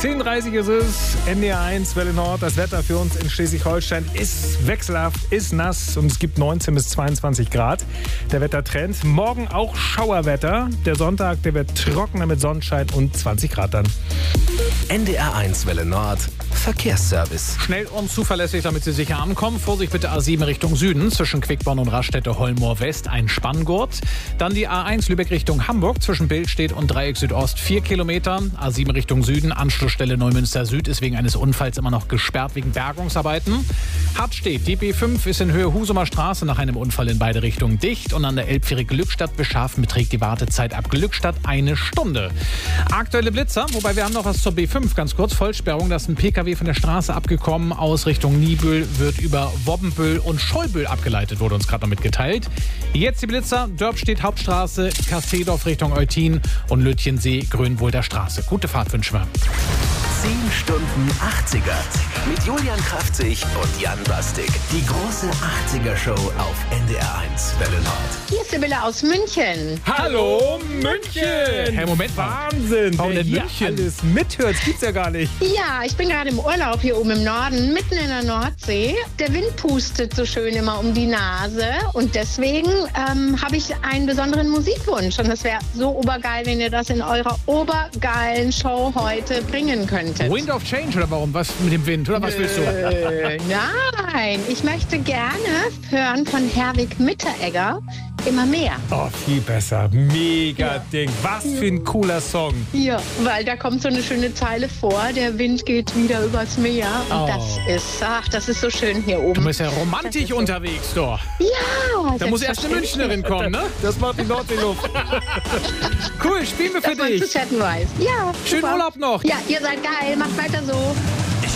10:30 ist es, NDR 1, Welle Nord. Das Wetter für uns in Schleswig-Holstein ist wechselhaft, ist nass und es gibt 19 bis 22 Grad. Der Wettertrend. Morgen auch Schauerwetter. Der Sonntag, der wird trockener mit Sonnenschein und 20 Grad dann. NDR 1, Welle Nord. Verkehrsservice. Schnell und zuverlässig, damit Sie sicher ankommen. Vorsicht bitte A7 Richtung Süden, zwischen Quickborn und Raststätte-Holmoor West ein Spanngurt. Dann die A1 Lübeck Richtung Hamburg, zwischen Billstedt und Dreieck Südost 4 Kilometer. A7 Richtung Süden, Anschlussstelle Neumünster Süd ist wegen eines Unfalls immer noch gesperrt wegen Bergungsarbeiten. Hart steht, die B5 ist in Höhe Husumer Straße nach einem Unfall in beide Richtungen dicht. Und an der Elbfähre Glückstadt Beschafen beträgt die Wartezeit ab Glückstadt 1 Stunde. Aktuelle Blitzer, wobei wir haben noch was zur B5, ganz kurz. Vollsperrung, da ist ein PKW von der Straße abgekommen aus Richtung Niebüll, wird über Wobbenbüll und Scheubüll abgeleitet, wurde uns gerade noch mitgeteilt. Jetzt die Blitzer, Dörpstedt Hauptstraße, Kassedorf Richtung Eutin und Lütjensee Grünwolder Straße. Gute Fahrt wünschen wir. 10 Stunden 80er mit Julian Kraftzig und Jan Bastik. Die große 80er-Show auf NDR 1, Welle Nord. Hier ist Sibylle aus München. Hallo München! Hey, Moment mal. Wahnsinn! Warum Wer denn hier München? alles mithört, das gibt's ja gar nicht. Ja, ich bin gerade im Urlaub hier oben im Norden, mitten in der Nordsee. Der Wind pustet so schön immer um die Nase und deswegen habe ich einen besonderen Musikwunsch. Und das wäre so obergeil, wenn ihr das in eurer obergeilen Show heute bringen könntet. Wind of Change oder warum? Was mit dem Wind oder was willst du? Nein, ich möchte gerne hören von Herwig Mitteregger immer mehr. Oh, viel besser. Mega Ding. Was für ein cooler Song. Ja, weil da kommt so eine schöne Zeile vor, der Wind geht wieder übers Meer. Und das ist so schön hier oben. Du bist ja romantisch unterwegs, doch. Ja, Da muss erst eine Münchnerin kommen, ne? Das macht die Nordseeluft. Cool, spielen wir für dass man zu dich. chatten weiß. Ja, Schönen super. Urlaub noch. Ja, ihr seid geil, macht weiter so.